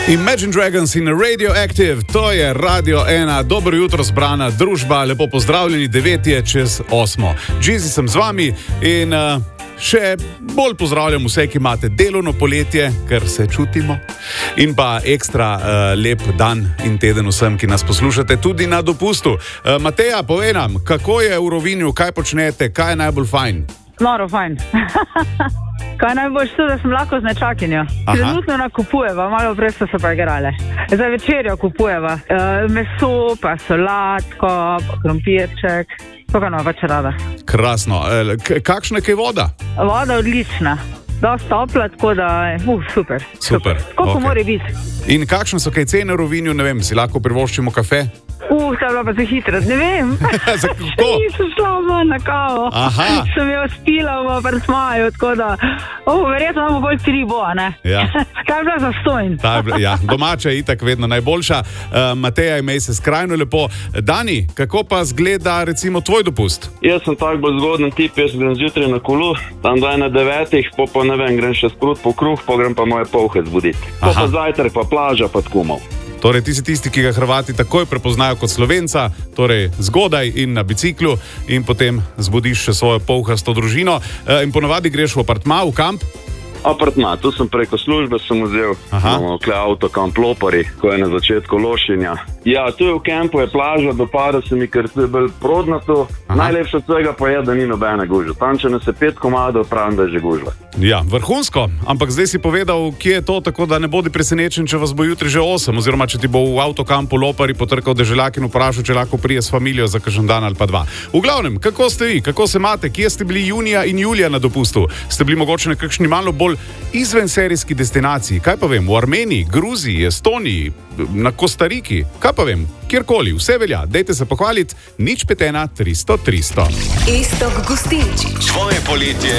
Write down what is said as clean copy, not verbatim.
Imagine Dragons in Radioactive, to je Radio 1, dobro jutro zbrana družba, lepo pozdravljeni, 9 je čez 8. Džizi sem z vami in še bolj pozdravljam vse, ki imate delovno poletje, ker se čutimo, in pa ekstra lep dan in teden vsem, ki nas poslušate tudi na dopustu. Mateja, povej nam, kako je v Rovinju, kaj počnete, kaj je najbolj fajn? Noro fajn. Kaj najboljš to, da sem lahko z nečakinjo. Trenutno nakupujeva, malo prej so se pa igrale. Za večerjo kupujeva meso, pa solatko, pa krompirček. To ga no pač rada. Krasno. Kakšna je voda? Voda odlična. Dosti topla, tako da super. Super. Koliko mora biti? In kakšne so kaj cene v Rovinju, ne vem, si lahko privoščimo kafe? Ta je bila pa za hitro, ne vem. Kako? Nisem šla na kavo. Aha. Sem jo spila v apartmaju, tako da, verjetno imamo bolj 3 bo, ne? Ja. Ta je bila zastojn. Ja, domača je itak vedno najboljša. Mateja, imej se skrajno lepo. Dani, kako pa zgleda recimo tvoj dopust? Jaz sem tak bolj zgoden tip, jaz grem zjutraj na kolu, tam daj na 9, pa ne vem, grem še sprut po kruh, pa grem pa moje polhe zbuditi. Pa zajtrk, pa plaža, pa tkumov. Torej, ti si tisti, ki ga Hrvati takoj prepoznajo kot Slovenca, torej zgodaj in na biciklu in potem zbudiš še svojo polhasto družino. In ponavadi greš v apartma, v kamp? Apartma, tu sem preko službe sem vzel avto kamp Lopari, ko je na začetku Lošinja. Ja, tu je v kampu, je plaža, dopada se mi, ker tu je bolj prodnato. Najlepše od vsega pa je, da ni nobene gužve. Tam, če nas je 5 komadov, pravim, da je že gužva. Ja, vrhunsko, ampak zdaj si povedal, kje je to, tako da ne bodi presenečen, če vas bo jutri že 8, oziroma če ti bo v avtokampu Lopari potrkal deželjak in vprašal, če lahko prije s familijo za kakšen dan ali pa 2. V glavnem, kako ste vi, kako se imate, kje ste bili junija in julija na dopustu? Ste bili mogoče na kakšni malo bolj izvenserijski destinaciji, kaj pa vem, v Armeniji, Gruziji, Estoniji, na Kostariki, kaj pa vem, kjerkoli, vse velja, dejte se pohvaliti, 051 300 300. Iztok Gustinčič. Svoje poletje